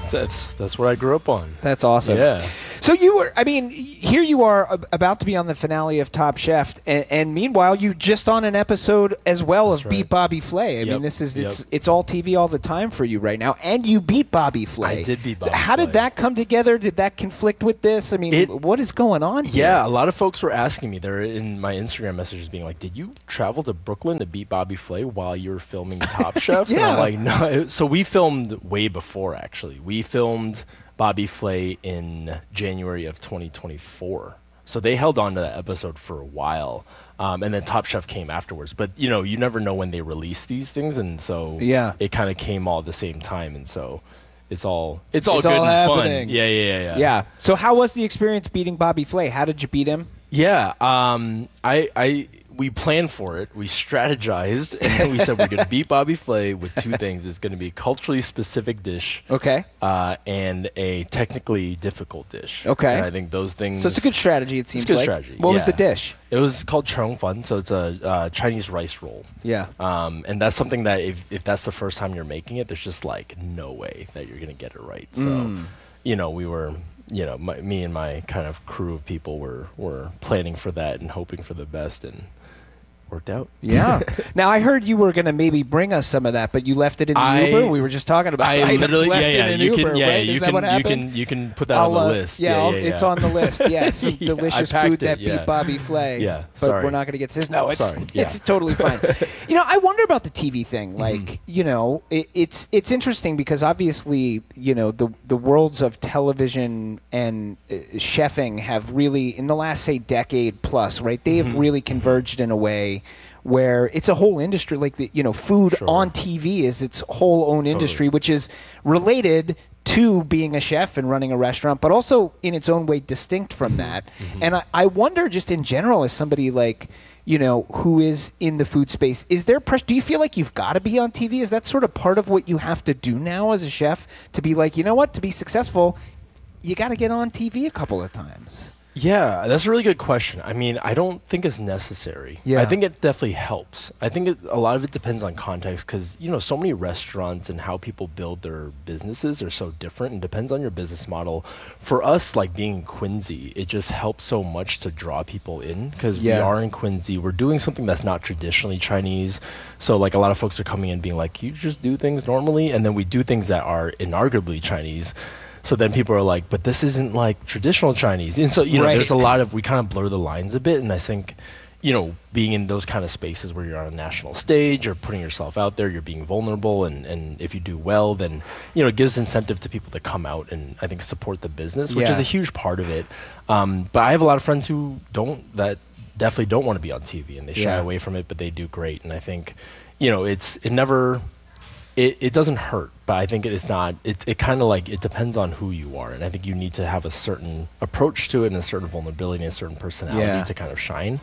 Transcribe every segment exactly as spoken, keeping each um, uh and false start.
That's that's what I grew up on. That's awesome. Yeah. So you were, I mean, here you are about to be on the finale of Top Chef, and, and meanwhile, you just on an episode as well That's of right. Beat Bobby Flay. I Yep. mean, this is it's Yep. it's all T V all the time for you right now, and you beat Bobby Flay. I did beat So Bobby how did Flay. that come together? Did that conflict with this? I mean, It- what is going on here? Yeah, a lot of folks were asking me. They're in my Instagram messages being like, did you travel to Brooklyn to beat Bobby Flay while you were filming Top Chef? And Yeah. I'm like, no. So we filmed way before, actually. We filmed Bobby Flay in January of twenty twenty-four. So they held on to that episode for a while. Um, and then Top Chef came afterwards. But, you know, you never know when they release these things. And so Yeah. it kind of came all at the same time. And so it's all it's all It's good all and happening. fun. Yeah, yeah, yeah, yeah. Yeah. So how was the experience beating Bobby Flay? How did you beat him? Yeah, um, I, I, we planned for it. We strategized, and we said we're going to beat Bobby Flay with two things. It's going to be a culturally specific dish, Okay. uh, and a technically difficult dish. Okay. And I think those things. So it's a good strategy, it seems a good like. strategy, What was yeah. the dish? It was called Chong Fun, so it's a uh, Chinese rice roll. Yeah. Um, and that's something that if if that's the first time you're making it, there's just like no way that you're going to get it right. So, Mm. you know, we were. You know, my, me and my kind of crew of people were, were planning for that and hoping for the best, and worked out. Yeah. Now I heard you were going to maybe bring us some of that, but you left it in the I- Uber. We were just talking about. I items literally, left yeah, yeah, in an you Uber, can, yeah, right? you Is that can, what you happened? can, you can put that I'll, on the uh, list. Yeah, Yeah, I'll- yeah, yeah. it's on the list. Yeah, some Yeah, I delicious packed food that it, yeah. beat Bobby Flay. Yeah, but sorry. we're not going to get to this. No, it's Sorry, yeah. it's totally fine. You know, I wonder about the T V thing. Mm-hmm. Like, you know, it, it's it's interesting because obviously, you know, the the worlds of television and uh, chefing have really, in the last say decade plus, right? They have Mm-hmm. really converged in a way where it's a whole industry, like the you know food Sure. on T V is its whole own industry, which is related to being a chef and running a restaurant, but also in its own way distinct from that. And I, I wonder, just in general, as somebody like you know who is in the food space, is there pressure? Do you feel like you've got to be on T V? Is that sort of part of what you have to do now as a chef to be like, you know what, to be successful, you got to get on T V a couple of times? Yeah, that's a really good question. I mean, I don't think it's necessary. Yeah. I think it definitely helps. I think it, a lot of it depends on context because, you know, so many restaurants and how people build their businesses are so different and depends on your business model. For us, like being in Quincy, it just helps so much to draw people in because Yeah. we are in Quincy. We're doing something that's not traditionally Chinese. So, like, a lot of folks are coming in being like, you just do things normally. And then we do things that are inarguably Chinese. So then people are like, but this isn't like traditional Chinese. And so, you know, Right. there's a lot of, we kind of blur the lines a bit. And I think, you know, being in those kind of spaces where you're on a national stage or putting yourself out there, you're being vulnerable. And, and if you do well, then, you know, it gives incentive to people to come out and I think support the business, which Yeah. is a huge part of it. Um, but I have a lot of friends who don't, that definitely don't want to be on T V and they shy Yeah. away from it, but they do great. And I think, you know, it's, it never, It, it doesn't hurt, but I think it's not, it, it kind of like, it depends on who you are. And I think you need to have a certain approach to it and a certain vulnerability and a certain personality Yeah. to kind of shine.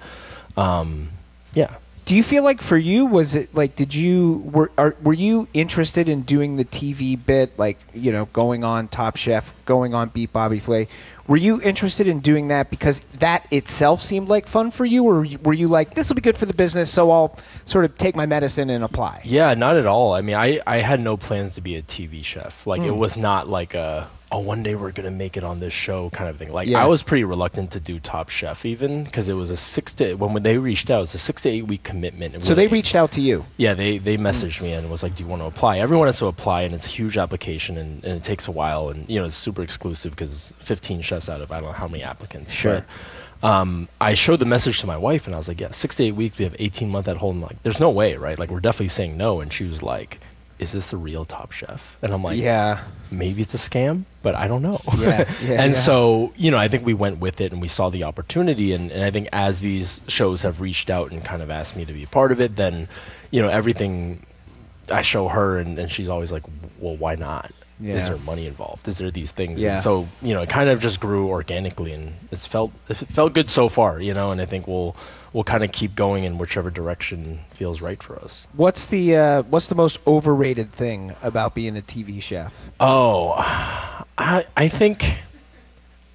Um, yeah. Do you feel like for you, was it like, did you, were, are, were you interested in doing the T V bit, like, you know, going on Top Chef, going on Beat Bobby Flay? Were you interested in doing that because that itself seemed like fun for you? Or were you like, this will be good for the business, so I'll sort of take my medicine and apply? Yeah, not at all. I mean, I, I had no plans to be a T V chef. Like, it Mm. was not like a, oh, one day we're going to make it on this show kind of thing. Like, Yeah. I was pretty reluctant to do Top Chef even because it was a six to, when, when they reached out, it was a six to eight week commitment. It So they really- reached out to you? Yeah, they, they messaged me and was like, do you want to apply? Everyone has to apply, and it's a huge application, and, and it takes a while. And, you know, it's super exclusive because it's fifteen chefs out of I don't know how many applicants. Sure. But, um, I showed the message to my wife, and I was like, yeah, six to eight weeks, we have eighteen month at home. Like, there's no way, right? Like, we're definitely saying no. And she was like, is this the real Top Chef? And I'm like, Yeah. maybe it's a scam, but I don't know. Yeah, yeah, and yeah. so, you know, I think we went with it and we saw the opportunity. And, and I think as these shows have reached out and kind of asked me to be a part of it, then, you know, everything I show her and, and she's always like, well, why not? Yeah. Is there money involved? Is there these things? Yeah. And so, you know, it kind of just grew organically and it's felt, it felt good so far, you know, and I think we'll, we'll kind of keep going in whichever direction feels right for us. What's the, uh, what's the most overrated thing about being a T V chef? Oh, I, I think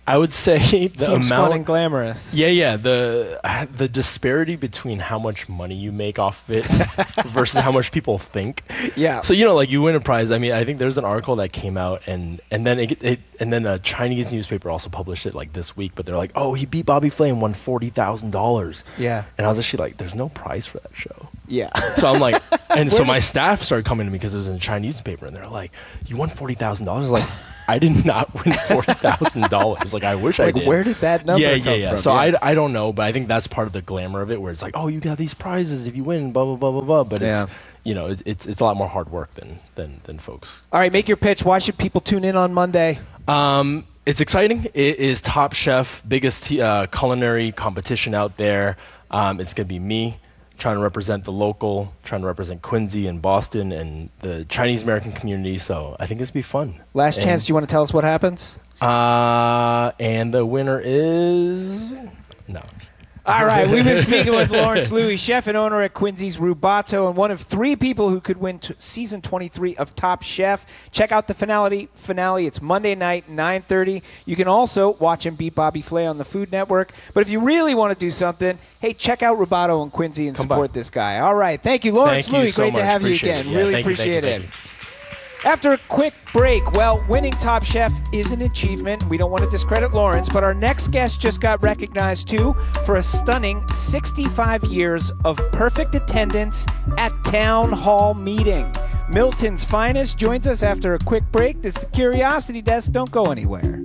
I would say the Seems amount fun and glamorous. Yeah, yeah. The the disparity between how much money you make off of it versus how much people think. Yeah. So you know, like you win a prize. I mean, I think there's an article that came out, and and then it, it and then a Chinese newspaper also published it like this week. But they're like, oh, he beat Bobby Flay and won forty thousand dollars. Yeah. And I was actually like, there's no prize for that show. Yeah. So I'm like, and so my staff started coming to me because it was in a Chinese newspaper, and they're like, you won forty thousand dollars. Like. I did not win forty thousand dollars. Like, I wish like, I did. Where did that number yeah, come yeah, yeah. from? So yeah. I, I don't know, but I think that's part of the glamour of it, where it's like, oh, you got these prizes if you win, blah, blah, blah, blah, blah. But yeah. it's, you know, it's, it's it's a lot more hard work than, than, than folks. All right, make your pitch. Why should people tune in on Monday? Um, it's exciting. It is Top Chef, biggest uh, culinary competition out there. Um, it's going to be me. Trying to represent the local, trying to represent Quincy and Boston and the Chinese American community. So I think it's be fun. Last and, chance. Do you want to tell us what happens? Uh, and the winner is no. All right, we've been speaking with Lawrence Louie, chef and owner at Quincy's Rubato, and one of three people who could win t- season twenty-three of Top Chef. Check out the finale. Finale. It's Monday night, nine thirty. You can also watch him beat Bobby Flay on the Food Network. But if you really want to do something, hey, check out Rubato and Quincy and Come support by. this guy. All right, thank you, Lawrence Thank you Louie. so Great much. to have Appreciate you again. it. Yeah, really thank you, appreciate thank you, it. thank you. After a quick break, well, winning Top Chef is an achievement. We don't want to discredit Lawrence, but our next guest just got recognized, too, for a stunning sixty-five years of perfect attendance at Town Hall Meeting. Milton's Finest joins us after a quick break. This is the Curiosity Desk. Don't go anywhere.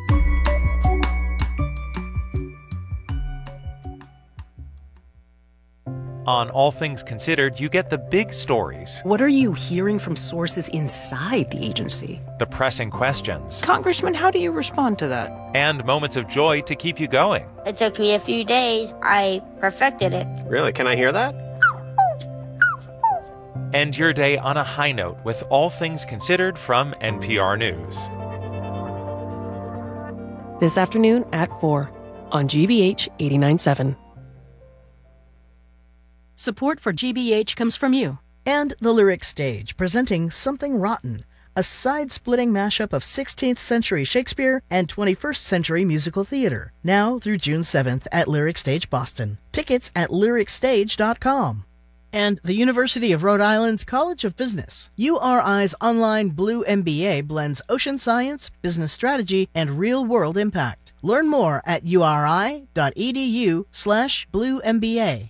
On All Things Considered, you get the big stories, What are you hearing from sources inside the agency? the pressing questions, Congressman, how do you respond to that? and moments of joy to keep you going. It took me a few days. I perfected it. Really? Can I hear that? End your day on a high note with All Things Considered from N P R News. This afternoon at four on G B H eighty-nine point seven. Support for G B H comes from you. And the Lyric Stage, presenting Something Rotten, a side-splitting mashup of sixteenth century Shakespeare and twenty-first century musical theater, now through June seventh at Lyric Stage Boston. Tickets at lyric stage dot com. And the University of Rhode Island's College of Business. U R I's online Blue M B A blends ocean science, business strategy, and real-world impact. Learn more at uri.edu slash blue MBA.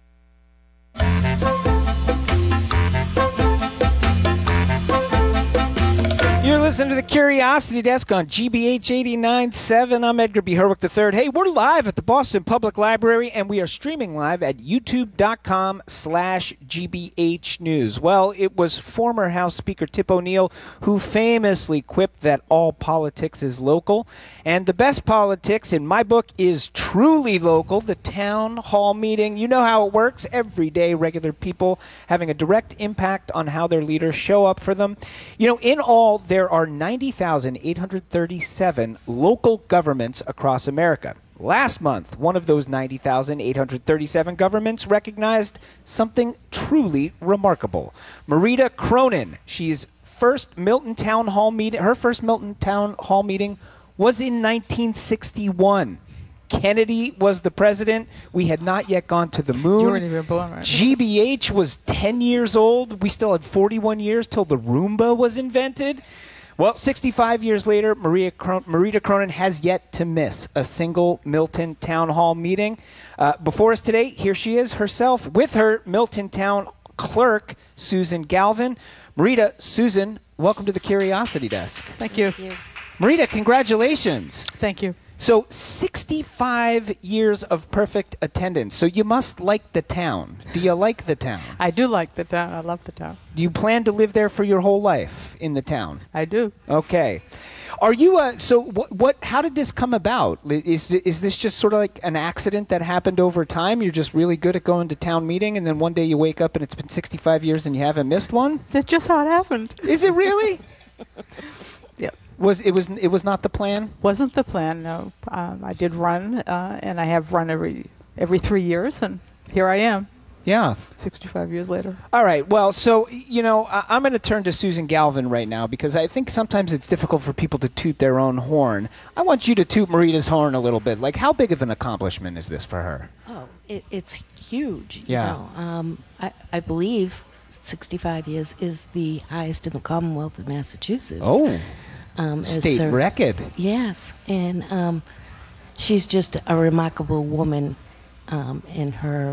You're listening to the Curiosity Desk on G B H eighty-nine point seven. I'm Edgar B. Herwick the third. Hey, we're live at the Boston Public Library, and we are streaming live at youtube.com slash GBH News. Well, it was former House Speaker Tip O'Neill who famously quipped that all politics is local. And the best politics, in my book, is truly local, the town hall meeting. You know how it works. Every day, regular people having a direct impact on how their leaders show up for them. You know, in all, there There are ninety thousand eight hundred thirty-seven local governments across America. Last month, one of those ninety thousand eight hundred thirty-seven governments recognized something truly remarkable. Marita Cronin, she's first Milton Town Hall meeting, her first Milton Town Hall meeting was in nineteen sixty-one. Kennedy was the president. We had not yet gone to the moon. You weren't even born, right? G B H was ten years old. We still had forty-one years till the Roomba was invented. Well, sixty-five years later, Maria Cron- Marita Cronin has yet to miss a single Milton Town Hall meeting. Uh, before us today, here she is herself with her Milton Town clerk, Susan Galvin. Marita, Susan, welcome to the Curiosity Desk. Thank you. Marita, congratulations. Thank you. So sixty-five years of perfect attendance. So you must like the town. Do you like the town? I do like the town. I love the town. Do you plan to live there for your whole life in the town? I do. Okay. Are you uh, so what, what how did this come about? Is is this just sort of like an accident that happened over time? You're just really good at going to town meeting, and then one day you wake up and it's been sixty-five years and you haven't missed one? That's just how it happened. Is it really? Yep. Was it was it was not the plan? Wasn't the plan, no. Um, I did run, uh, and I have run every every three years, and here I am. Yeah. sixty-five years later. All right. Well, so, you know, I- I'm going to turn to Susan Galvin right now because I think sometimes it's difficult for people to toot their own horn. I want you to toot Marita's horn a little bit. Like, how big of an accomplishment is this for her? Oh, it, it's huge. Yeah. You know? um, I, I believe sixty-five years is the highest in the Commonwealth of Massachusetts. Oh, um, as state Sir- record. Yes, and um, she's just a remarkable woman um, in her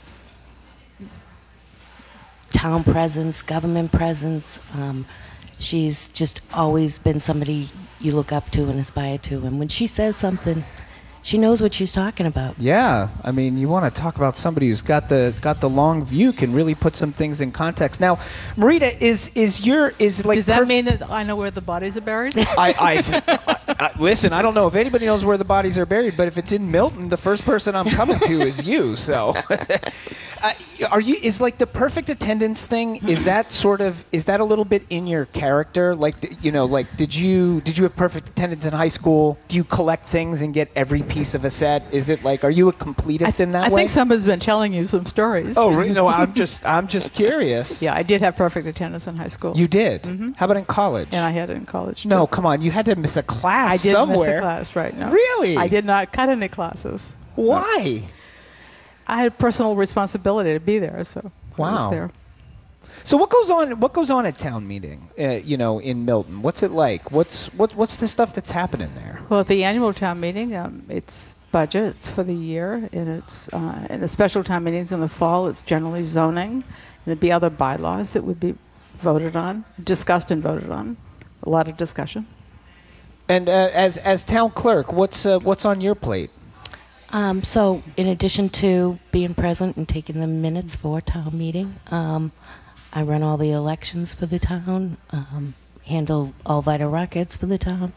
town presence, government presence. Um, she's just always been somebody you look up to and aspire to. And when she says something, she knows what she's talking about. Yeah, I mean, you want to talk about somebody who's got the got the long view, can really put some things in context. Now, Marita, is is your is like Does that perf- mean that I know where the bodies are buried? I, I, I listen. I don't know if anybody knows where the bodies are buried, but if it's in Milton, the first person I'm coming to is you. So, uh, are you? Is like the perfect attendance thing? Is that sort of? Is that a little bit in your character? Like, you know, like did you did you have perfect attendance in high school? Do you collect things and get every piece of a set? Is it like? Are you a completist I, in that I way? think someone's been telling you some stories. Oh, really? No, I'm just I'm just curious. Yeah, I did have perfect attendance in high school. You did. Mhm. How about in college? And I had it in college. No, too. come on. You had to miss a class I did somewhere. miss a class, right? No. Really? I did not cut any classes. Why? I had personal responsibility to be there, so I Wow. was there. So what goes on? What goes on at town meeting? Uh, you know, in Milton, what's it like? What's what? What's the stuff that's happening there? Well, at the annual town meeting, um, it's budgets for the year, and it's uh, and the special town meetings in the fall. It's generally zoning, and there'd be other bylaws that would be voted on, discussed and voted on. A lot of discussion. And uh, as as town clerk, what's uh, what's on your plate? Um, so, in addition to being present and taking the minutes for town meeting, um, I run all the elections for the town, um, handle all vital records for the town.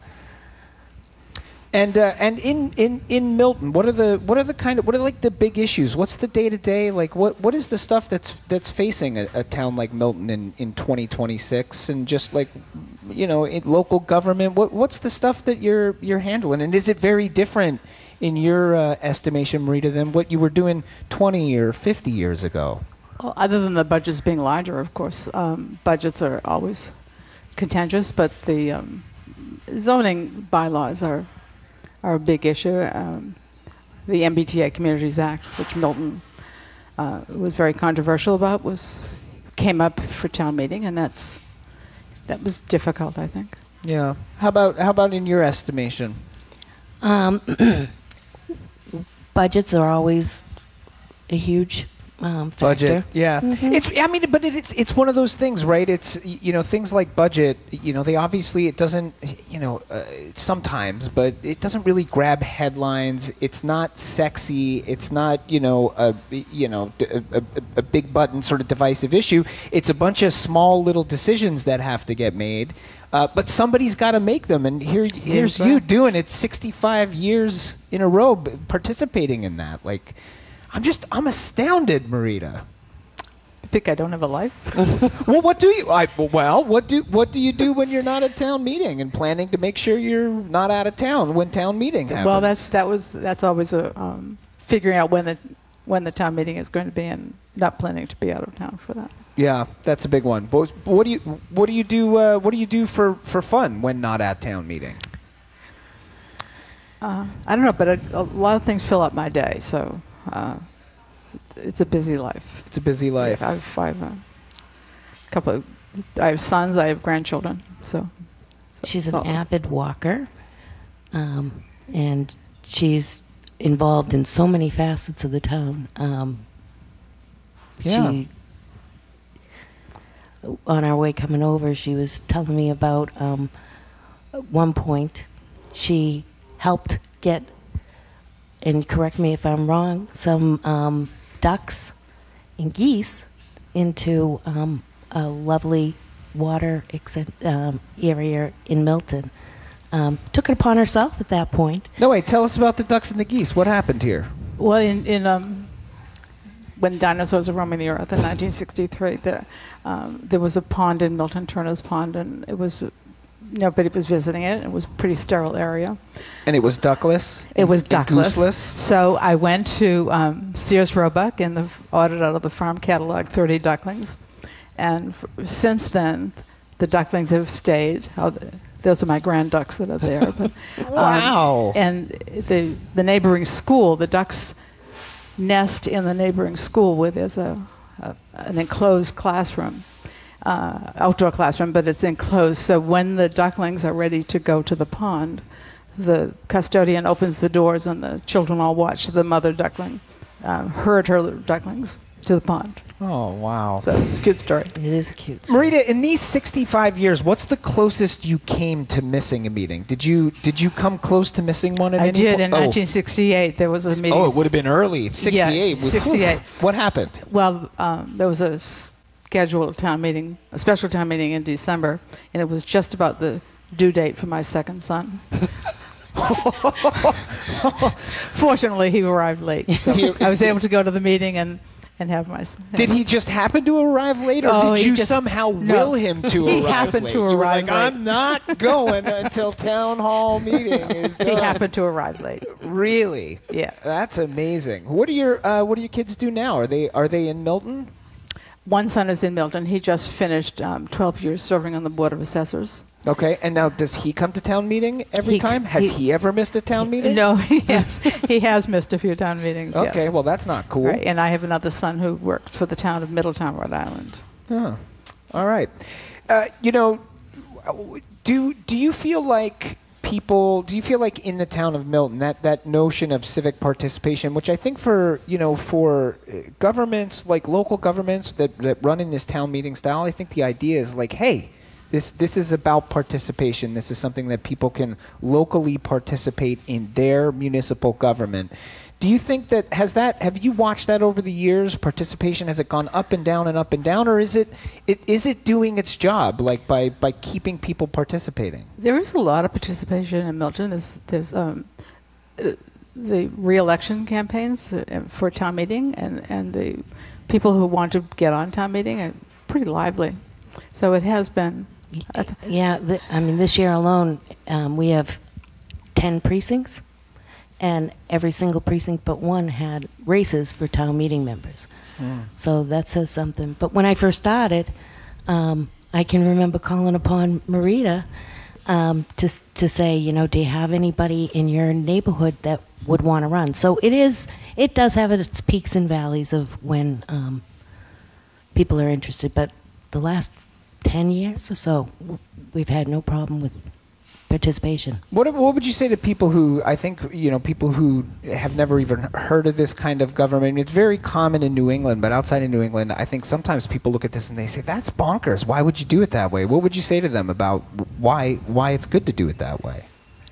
And uh, and in, in, in Milton, what are the what are the kind of what are like the big issues? What's the day to day like? What what is the stuff that's that's facing a, a town like Milton in, in twenty twenty-six? And just like, you know, in local government, what what's the stuff that you're you're handling? And is it very different in your uh, estimation, Marita, than what you were doing twenty or fifty years ago? Well, other than the budgets being larger, of course, um, budgets are always contentious, but the um, zoning bylaws are are a big issue. Um, the M B T A Communities Act, which Milton uh, was very controversial about, was came up for town meeting, and that's that was difficult, I think. Yeah. How about how about in your estimation? Um, budgets are always a huge um, factor. Budget, yeah. Mhm. It's, I mean, but it, it's it's one of those things, right? It's y- you know things like budget. You know, they obviously it doesn't. You know, uh, sometimes, but it doesn't really grab headlines. It's not sexy. It's not you know a you know d- a, a, a big button sort of divisive issue. It's a bunch of small little decisions that have to get made. Uh, but somebody's got to make them, and here here's you doing it sixty-five years in a row, b- participating in that. Like. I'm just, I'm astounded, Marita. I think I don't have a life. Well, what do you, I, well, what do, what do you do when you're not at town meeting and planning to make sure you're not out of town when town meeting happens? Well, that's that was that's always a um, figuring out when the when the town meeting is going to be, and not planning to be out of town for that. Yeah, that's a big one. But what do you, what do you do, uh, what do you do for, for fun when not at town meeting? Uh, I don't know, but a, a lot of things fill up my day, so. Uh, it's a busy life. It's a busy life. I have five, uh, couple of, I have sons, I have grandchildren, so. so She's an so. avid walker, um, and she's involved in so many facets of the town. Um, Yeah. She, on our way coming over, she was telling me about um, at one point she helped get, and correct me if I'm wrong, some um, ducks and geese into um, a lovely water exen- um, area in Milton. Um, took it upon herself at that point. No, wait, tell us about the ducks and the geese. What happened here? Well, in, in um, when dinosaurs were roaming the earth in nineteen sixty-three, the, um, there was a pond in Milton, Turner's Pond, and it was nobody was visiting it. It was a pretty sterile area. And it was duckless? It was and duckless. Gooseless? So I went to um, Sears Roebuck and the ordered out of the farm catalog thirty ducklings. And f- since then, the ducklings have stayed. Oh, the, those are my grand ducks that are there. But, wow. Um, and the the neighboring school, the ducks nest in the neighboring school where there's a, a an enclosed classroom, uh, outdoor classroom, but it's enclosed. So when the ducklings are ready to go to the pond, the custodian opens the doors and the children all watch the mother duckling uh, herd her ducklings to the pond. Oh, wow. So it's a cute story. It is a cute story. Marita, in these sixty-five years, what's the closest you came to missing a meeting? Did you did you come close to missing one at I any did point? in oh. nineteen sixty-eight. There was a meeting. Oh, it would have been early. sixty-eight. Yeah, sixty-eight. What happened? Well, um, there was a scheduled town meeting, a special town meeting in December, and it was just about the due date for my second son. Fortunately, he arrived late, so I was able to go to the meeting and, and have my son. Did he just happen to arrive late, or Oh, did he you just- somehow no. will him to He arrive happened late? to You were arrive like, late. I'm not going until town hall meeting is done. He happened to arrive late. Really? Yeah. That's amazing. What do your uh, What do your kids do now? Are they Are they in Milton? One son is in Milton. He just finished um, twelve years serving on the Board of Assessors. Okay. And now, does he come to town meeting every He- time? Has he- he, ever missed a town meeting? No, he has. He has missed a few town meetings. Okay. yes. Well, that's not cool. Right, and I have another son who worked for the town of Middletown, Rhode Island. Oh, all right. Uh, you know, do do you feel like people? Do you feel like in the town of Milton that, that notion of civic participation, which I think for you know for uh, governments like local governments that that run in this town meeting style, I think the idea is like, hey. This this is about participation. This is something that people can locally participate in their municipal government. Do you think that has that have you watched that over the years? Participation, has it gone up and down and up and down, or is it, it is it doing its job like by, by keeping people participating? There is a lot of participation in Milton. There's, there's um, uh, the re-election campaigns uh, for town meeting, and, and the people who want to get on town meeting are pretty lively. So it has been. Uh, Yeah, the, I mean, this year alone, um, we have ten precincts, and every single precinct but one had races for town meeting members. Mm. So that says something. But when I first started, um, I can remember calling upon Marita um, to to say, you know, do you have anybody in your neighborhood that would want to run? So it is, it does have its peaks and valleys of when um, people are interested. But the last ten years or so, w- we've had no problem with participation. What what would you say to people who, I think, you know, people who have never even heard of this kind of government? I mean, it's very common in New England, but outside of New England, I think sometimes people look at this and they say, that's bonkers. Why would you do it that way? What would you say to them about why why it's good to do it that way?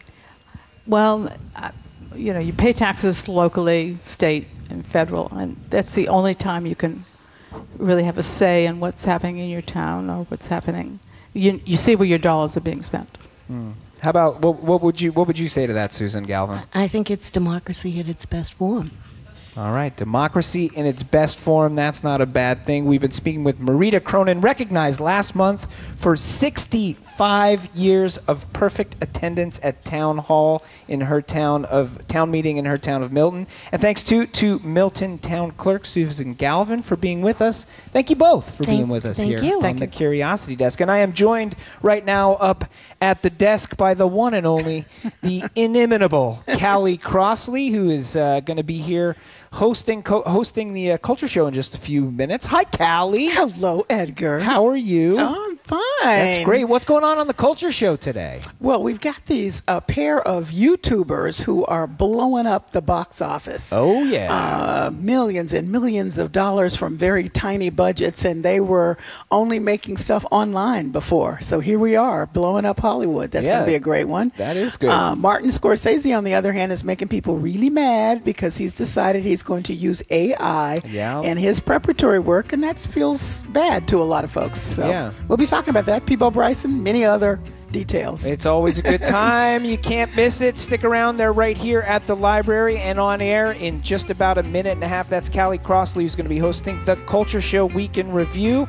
Well, uh, you know, you pay taxes locally, state, and federal, and that's the only time you can really have a say in what's happening in your town or what's happening. You you see where your dollars are being spent. Hmm. How about what, what would you what would you say to that, Susan Galvin? I think it's democracy at its best form. All right, democracy in its best form. That's not a bad thing. We've been speaking with Marita Cronin, recognized last month for sixty-five years of perfect attendance at town hall in her town of town meeting in her town of Milton. And thanks to to Milton Town Clerk Susan Galvin for being with us. Thank you both for Thank- being with us thank here you. on Thank the you. Curiosity Desk. And I am joined right now up at the desk by the one and only, the inimitable Callie Crossley, who is uh, going to be here hosting co- hosting the uh, Culture Show in just a few minutes. Hi, Callie. Hello, Edgar. How are you? Oh, I'm fine. That's great. What's going on on the Culture Show today? Well, we've got these a pair of YouTubers who are blowing up the box office. Oh, yeah. Uh, millions and millions of dollars from very tiny budgets, and they were only making stuff online before. So here we are, blowing up Hollywood. That's Yeah. going to be a great one. That is good. Uh, Martin Scorsese, on the other hand, is making people really mad because he's decided he's going to use A I Yeah. in his preparatory work, and that feels bad to a lot of folks. So Yeah. we'll be talking about that. Peebo Bryson, many other details. It's always a good time. You can't miss it. Stick around. They're right here at the library and on air in just about a minute and a half. That's Callie Crossley, who's going to be hosting the Culture Show Week in Review.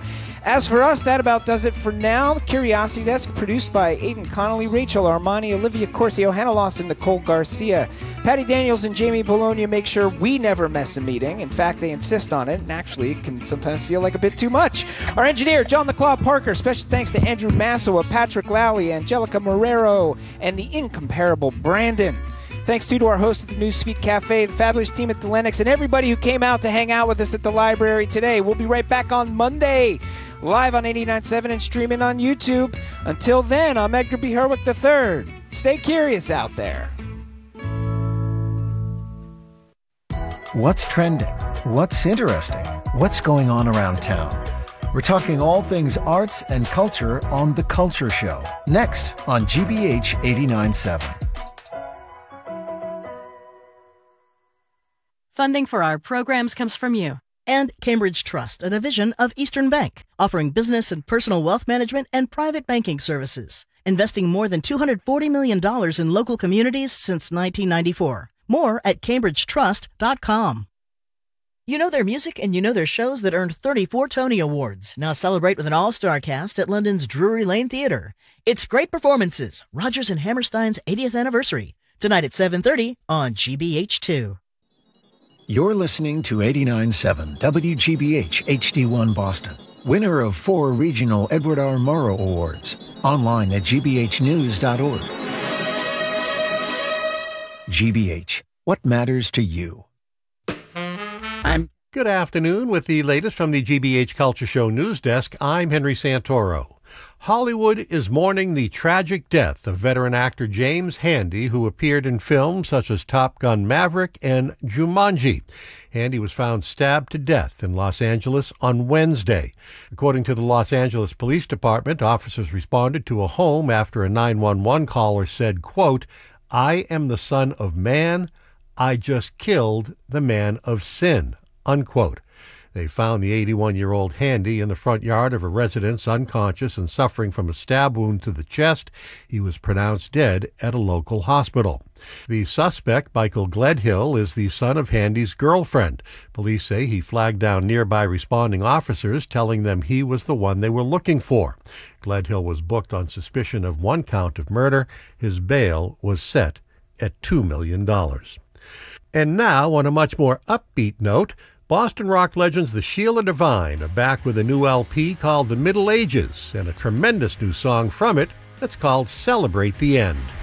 As for us, that about does it for now. The Curiosity Desk, produced by Aidan Connolly, Rachel Armani, Olivia Corcio, Hannah Lawson, Nicole Garcia. Patty Daniels and Jamie Bologna make sure we never miss a meeting. In fact, they insist on it, and actually it can sometimes feel like a bit too much. Our engineer, John the Claw Parker. Special thanks to Andrew Massowa, Patrick Lally, Angelica Marrero, and the incomparable Brandon. Thanks too to our host at the Newsfeed Cafe, the fabulous team at the Lennox, and everybody who came out to hang out with us at the library today. We'll be right back on Monday, live on eighty-nine point seven and streaming on YouTube. Until then, I'm Edgar B. Herwick the third. Stay curious out there. What's trending? What's interesting? What's going on around town? We're talking all things arts and culture on The Culture Show, next on G B H eighty-nine point seven. Funding for our programs comes from you. And Cambridge Trust, a division of Eastern Bank, offering business and personal wealth management and private banking services, investing more than two hundred forty million dollars in local communities since nineteen ninety-four. More at cambridge trust dot com. You know their music and you know their shows that earned thirty-four Tony Awards. Now celebrate with an all-star cast at London's Drury Lane Theatre. It's great performances. Rodgers and Hammerstein's eightieth anniversary. Tonight at seven thirty on G B H two. You're listening to eighty-nine point seven W G B H H D one Boston, winner of four regional Edward R. Murrow Awards. Online at g b h news dot org. G B H, what matters to you? I'm Good afternoon. With the latest from the G B H Culture Show news desk, I'm Henry Santoro. Hollywood is mourning the tragic death of veteran actor James Handy, who appeared in films such as Top Gun Maverick and Jumanji. Handy was found stabbed to death in Los Angeles on Wednesday. According to the Los Angeles Police Department, officers responded to a home after a nine one one caller said, quote, "I am the Son of Man. I just killed the man of sin," unquote. They found the eighty-one-year-old Handy in the front yard of a residence, unconscious and suffering from a stab wound to the chest. He was pronounced dead at a local hospital. The suspect, Michael Gledhill, is the son of Handy's girlfriend. Police say he flagged down nearby responding officers, telling them he was the one they were looking for. Gledhill was booked on suspicion of one count of murder. His bail was set at two million dollars. And now, on a much more upbeat note, Boston rock legends The Sheila Divine are back with a new L P called The Middle Ages, and a tremendous new song from it that's called Celebrate the End.